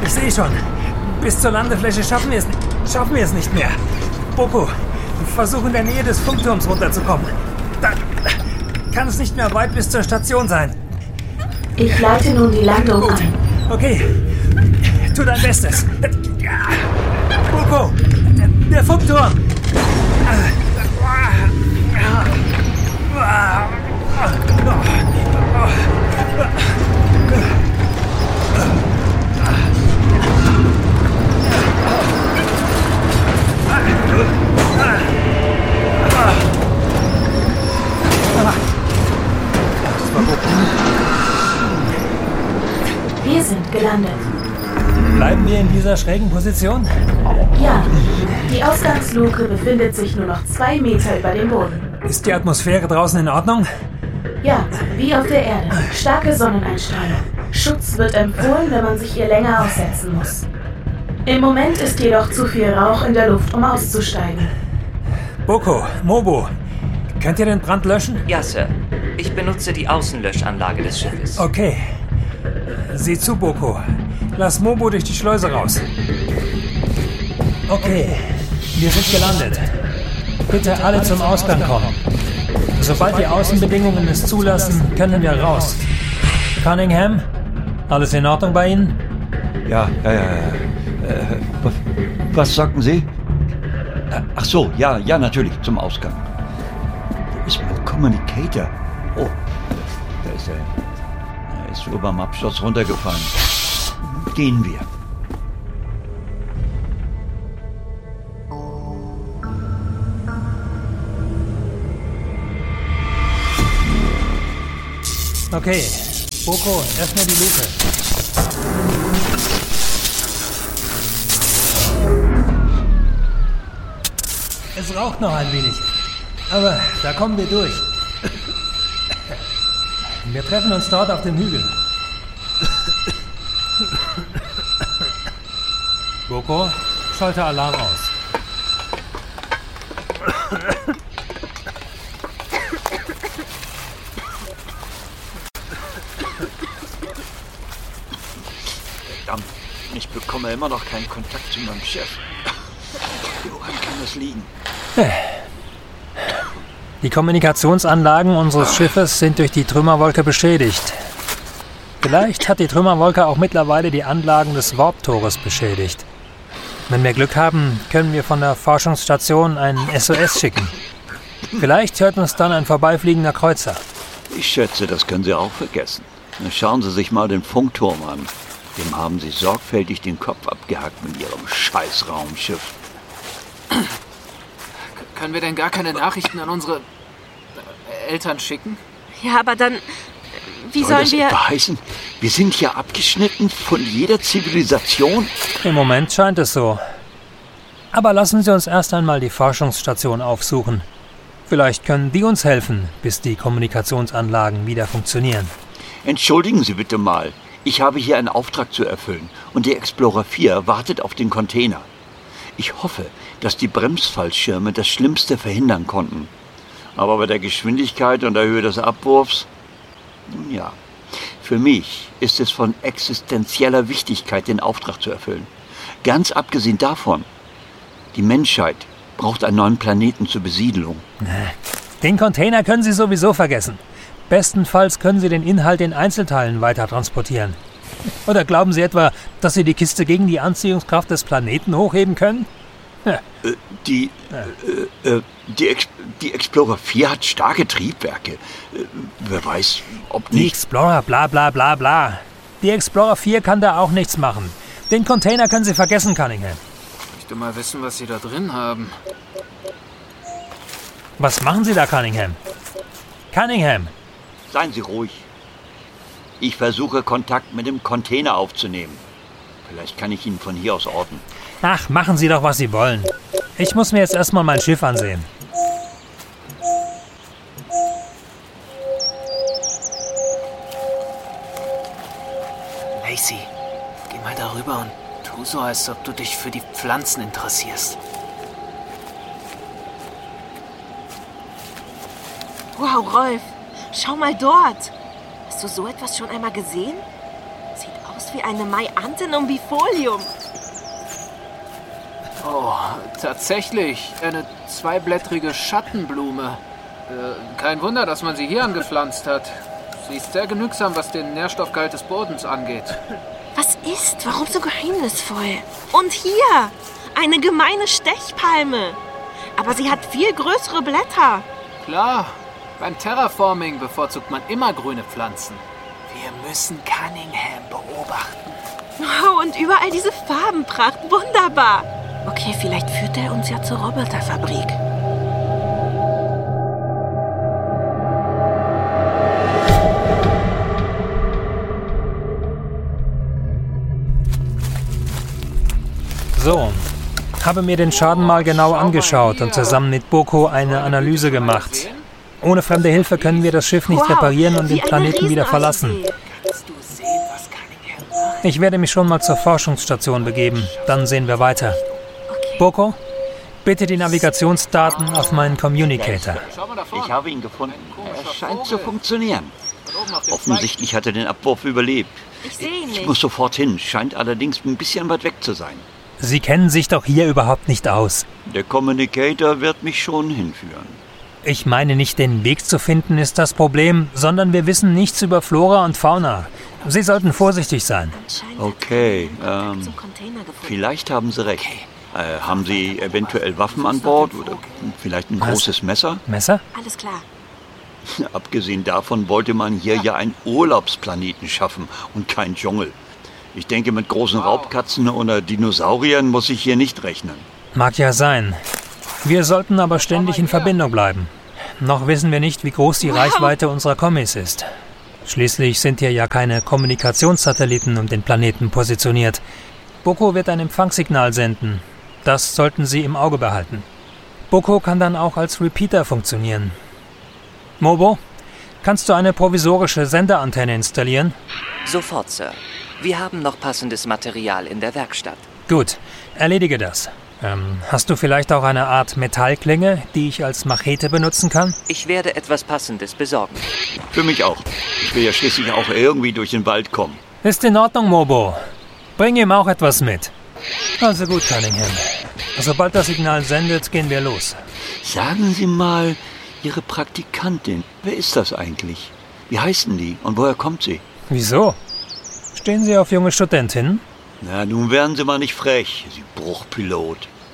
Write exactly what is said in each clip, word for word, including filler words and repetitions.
Ich sehe schon. Bis zur Landefläche schaffen wir es, schaffen wir es nicht mehr. Boko, versuch in der Nähe des Funkturms runterzukommen. Da kann es nicht mehr weit bis zur Station sein. Ich leite nun die Landung Gut. ein. Okay, tu dein Bestes. Boko, der, der Funkturm. Wir sind gelandet. Bleiben wir in dieser schrägen Position? Ja, die Ausgangsluke befindet sich nur noch zwei Meter über dem Boden. Ist die Atmosphäre draußen in Ordnung? Ja, wie auf der Erde. Starke Sonneneinstrahlung. Schutz wird empfohlen, wenn man sich ihr länger aussetzen muss. Im Moment ist jedoch zu viel Rauch in der Luft, um auszusteigen. Boko, Mobo, könnt ihr den Brand löschen? Ja, Sir. Ich benutze die Außenlöschanlage des Schiffes. Okay. Sieh zu, Boko. Lass Mobo durch die Schleuse raus. Okay, wir sind gelandet. Bitte alle zum Ausgang kommen. Sobald die Außenbedingungen es zulassen, können wir raus. Cunningham, alles in Ordnung bei Ihnen? Ja, ja, ja. ja. Äh, was sagten Sie? Ach so, ja, ja, natürlich, zum Ausgang. Wo ist mein Communicator? Oh, da ist er. Er ist wohl beim Absturz runtergefallen. Gehen wir. Okay, Boko, öffne die Luke. Es raucht noch ein wenig, aber da kommen wir durch. Wir treffen uns dort auf dem Hügel. Boko, schalte Alarm aus. Verdammt, ich bekomme immer noch keinen Kontakt zu meinem Chef. Woran kann das liegen? Die Kommunikationsanlagen unseres Schiffes sind durch die Trümmerwolke beschädigt. Vielleicht hat die Trümmerwolke auch mittlerweile die Anlagen des Warp-Tores beschädigt. Wenn wir Glück haben, können wir von der Forschungsstation einen S O S schicken. Vielleicht hört uns dann ein vorbeifliegender Kreuzer. Ich schätze, das können Sie auch vergessen. Schauen Sie sich mal den Funkturm an. Dem haben Sie sorgfältig den Kopf abgehackt mit Ihrem scheiß Raumschiff. Können wir denn gar keine Nachrichten an unsere Eltern schicken? Ja, aber dann... Wie Soll sollen das wir... etwa heißen, wir sind hier abgeschnitten von jeder Zivilisation? Im Moment scheint es so. Aber lassen Sie uns erst einmal die Forschungsstation aufsuchen. Vielleicht können die uns helfen, bis die Kommunikationsanlagen wieder funktionieren. Entschuldigen Sie bitte mal. Ich habe hier einen Auftrag zu erfüllen und der Explorer vier wartet auf den Container. Ich hoffe, dass die Bremsfallschirme das Schlimmste verhindern konnten. Aber bei der Geschwindigkeit und der Höhe des Abwurfs... Nun ja, für mich ist es von existenzieller Wichtigkeit, den Auftrag zu erfüllen. Ganz abgesehen davon, die Menschheit braucht einen neuen Planeten zur Besiedelung. Den Container können Sie sowieso vergessen. Bestenfalls können Sie den Inhalt in Einzelteilen weiter transportieren. Oder glauben Sie etwa, dass Sie die Kiste gegen die Anziehungskraft des Planeten hochheben können? Ja. Äh, die, äh, äh, die, Ex- die Explorer vier hat starke Triebwerke. Äh, wer weiß, ob Die nicht... Explorer, bla bla bla bla. Die Explorer vier kann da auch nichts machen. Den Container können Sie vergessen, Cunningham. Ich möchte mal wissen, was Sie da drin haben. Was machen Sie da, Cunningham? Cunningham! Seien Sie ruhig. Ich versuche, Kontakt mit dem Container aufzunehmen. Vielleicht kann ich ihn von hier aus orten. Ach, machen Sie doch, was Sie wollen. Ich muss mir jetzt erstmal mein Schiff ansehen. Lacey, geh mal darüber und tu so, als ob du dich für die Pflanzen interessierst. Wow, Rolf, schau mal dort. Hast du so etwas schon einmal gesehen? Sieht aus wie eine Maianthus umbifolium. Oh, tatsächlich. Eine zweiblättrige Schattenblume. Äh, kein Wunder, dass man sie hier angepflanzt hat. Sie ist sehr genügsam, was den Nährstoffgehalt des Bodens angeht. Was ist? Warum so geheimnisvoll? Und hier, eine gemeine Stechpalme. Aber sie hat viel größere Blätter. Klar, beim Terraforming bevorzugt man immer grüne Pflanzen. Wir müssen Cunningham beobachten. Oh, und überall diese Farbenpracht. Wunderbar. Okay, vielleicht führt er uns ja zur Roboterfabrik. So, habe mir den Schaden mal genau angeschaut und zusammen mit Boko eine Analyse gemacht. Ohne fremde Hilfe können wir das Schiff nicht reparieren und den Planeten wieder verlassen. Ich werde mich schon mal zur Forschungsstation begeben, dann sehen wir weiter. Boko, bitte die Navigationsdaten auf meinen Communicator. Ich habe ihn gefunden. Er scheint zu funktionieren. Offensichtlich hat er den Abwurf überlebt. Ich sehe ihn nicht. Ich muss sofort hin, scheint allerdings ein bisschen weit weg zu sein. Sie kennen sich doch hier überhaupt nicht aus. Der Communicator wird mich schon hinführen. Ich meine, nicht den Weg zu finden ist das Problem, sondern wir wissen nichts über Flora und Fauna. Sie sollten vorsichtig sein. Okay, ähm, vielleicht haben Sie recht. Äh, haben Sie eventuell Waffen an Bord oder vielleicht ein Was? großes Messer? Messer? Alles klar. Abgesehen davon wollte man hier ja einen Urlaubsplaneten schaffen und kein Dschungel. Ich denke, mit großen Raubkatzen oder Dinosauriern muss ich hier nicht rechnen. Mag ja sein. Wir sollten aber ständig in Verbindung bleiben. Noch wissen wir nicht, wie groß die Reichweite unserer Kommis ist. Schließlich sind hier ja keine Kommunikationssatelliten um den Planeten positioniert. Boko wird ein Empfangssignal senden. Das sollten Sie im Auge behalten. Boko kann dann auch als Repeater funktionieren. Mobo, kannst du eine provisorische Senderantenne installieren? Sofort, Sir. Wir haben noch passendes Material in der Werkstatt. Gut, erledige das. Ähm, hast du vielleicht auch eine Art Metallklinge, die ich als Machete benutzen kann? Ich werde etwas Passendes besorgen. Für mich auch. Ich will ja schließlich auch irgendwie durch den Wald kommen. Ist in Ordnung, Mobo. Bring ihm auch etwas mit. Also gut, Cunningham. Sobald das Signal sendet, gehen wir los. Sagen Sie mal, Ihre Praktikantin, wer ist das eigentlich? Wie heißen die und woher kommt sie? Wieso? Stehen Sie auf junge Studentinnen? Na, nun werden Sie mal nicht frech, Sie Bruchpilot.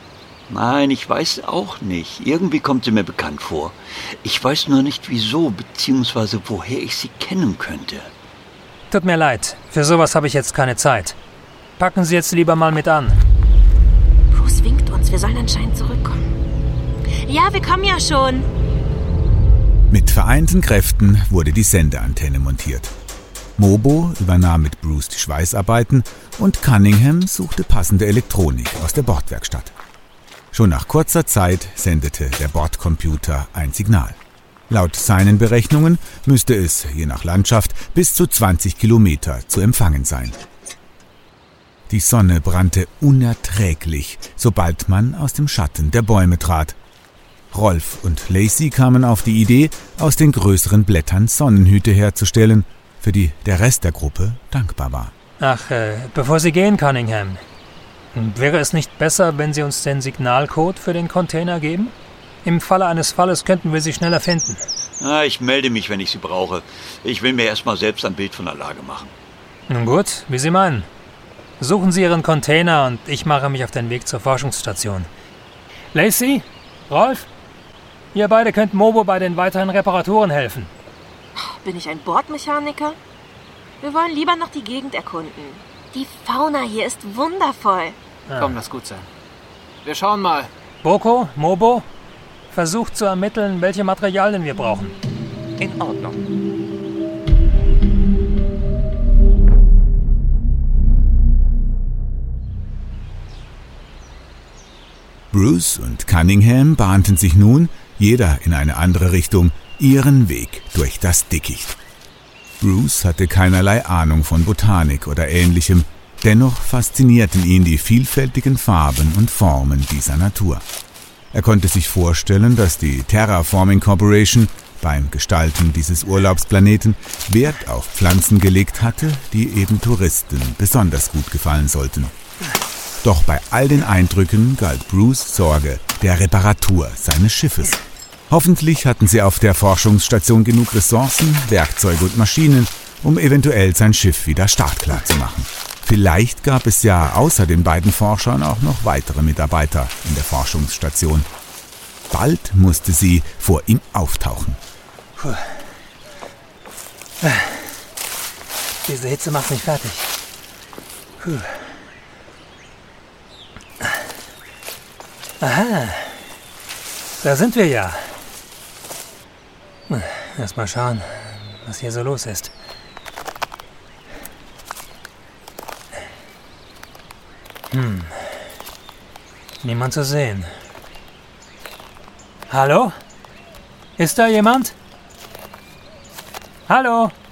Nein, ich weiß auch nicht. Irgendwie kommt sie mir bekannt vor. Ich weiß nur nicht wieso, beziehungsweise woher ich sie kennen könnte. Tut mir leid, für sowas habe ich jetzt keine Zeit. Packen Sie jetzt lieber mal mit an. Bruce winkt uns, wir sollen anscheinend zurückkommen. Ja, wir kommen ja schon. Mit vereinten Kräften wurde die Sendeantenne montiert. Mobo übernahm mit Bruce die Schweißarbeiten und Cunningham suchte passende Elektronik aus der Bordwerkstatt. Schon nach kurzer Zeit sendete der Bordcomputer ein Signal. Laut seinen Berechnungen müsste es, je nach Landschaft, bis zu zwanzig Kilometer zu empfangen sein. Die Sonne brannte unerträglich, sobald man aus dem Schatten der Bäume trat. Rolf und Lacey kamen auf die Idee, aus den größeren Blättern Sonnenhüte herzustellen, für die der Rest der Gruppe dankbar war. Ach, äh, bevor Sie gehen, Cunningham, wäre es nicht besser, wenn Sie uns den Signalcode für den Container geben? Im Falle eines Falles könnten wir Sie schneller finden. Ah, ich melde mich, wenn ich sie brauche. Ich will mir erstmal selbst ein Bild von der Lage machen. Nun gut, wie Sie meinen. Suchen Sie Ihren Container und ich mache mich auf den Weg zur Forschungsstation. Lacey, Rolf, ihr beide könnt Mobo bei den weiteren Reparaturen helfen. Bin ich ein Bordmechaniker? Wir wollen lieber noch die Gegend erkunden. Die Fauna hier ist wundervoll. Ah. Komm, lass gut sein. Wir schauen mal. Boko, Mobo, versucht zu ermitteln, welche Materialien wir brauchen. In Ordnung. Bruce und Cunningham bahnten sich nun, jeder in eine andere Richtung, ihren Weg durch das Dickicht. Bruce hatte keinerlei Ahnung von Botanik oder Ähnlichem, dennoch faszinierten ihn die vielfältigen Farben und Formen dieser Natur. Er konnte sich vorstellen, dass die Terraforming Corporation beim Gestalten dieses Urlaubsplaneten Wert auf Pflanzen gelegt hatte, die eben Touristen besonders gut gefallen sollten. Doch bei all den Eindrücken galt Bruce Sorge der Reparatur seines Schiffes. Hoffentlich hatten sie auf der Forschungsstation genug Ressourcen, Werkzeuge und Maschinen, um eventuell sein Schiff wieder startklar zu machen. Vielleicht gab es ja außer den beiden Forschern auch noch weitere Mitarbeiter in der Forschungsstation. Bald musste sie vor ihm auftauchen. Puh. Diese Hitze macht mich fertig. Puh. Aha, da sind wir ja. Erst mal schauen, was hier so los ist. Hm. Niemand zu sehen. Hallo? Ist da jemand? Hallo?